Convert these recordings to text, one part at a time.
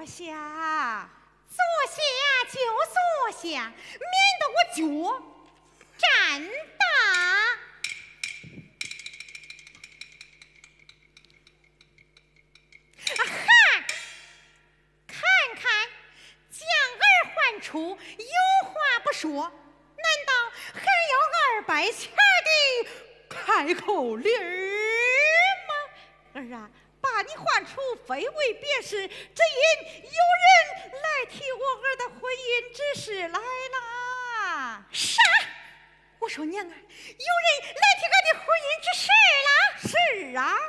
坐下， 坐下就坐下，免得我脚站大。看，将儿唤出，有话不说，难道还要200钱的开口礼儿吗？ 儿啊，把你唤出非为别事，只因有人来提我儿的婚姻之事来了。 啥？我说娘啊，有人来提俺的婚姻之事了？ 是啊。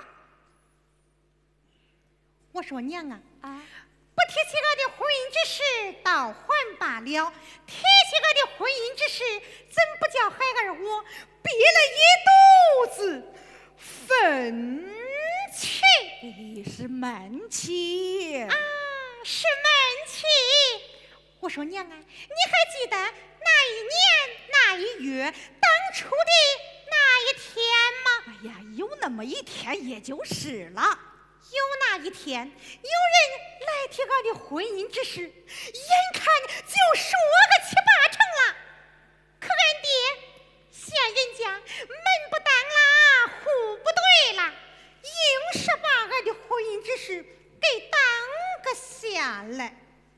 我说娘啊，不提起俺的婚姻之事倒还罢了，提起俺的婚姻之事，怎不叫孩儿我憋了一肚子愤气？ 是闷气啊，是闷气。我说娘啊，你还记得那一年那一月当初的那一天吗？ 哎呀，有那么一天也就是了。 有那一天，有人来提俺的婚姻之事，眼看就说个7、8成了。可俺爹嫌人家门不当啦，户不对啦，硬是把俺的婚姻之事给当个下来。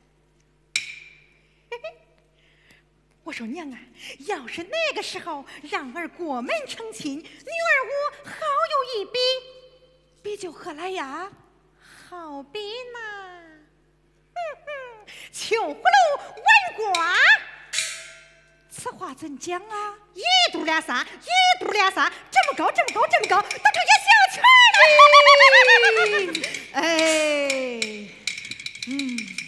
我说娘啊，要是那个时候让儿过门成亲，女儿我好有一比。 比就何来呀？ 好比那，秋葫芦弯瓜， 此话怎讲啊？ 一肚俩仨，这么高，到这也小圈了。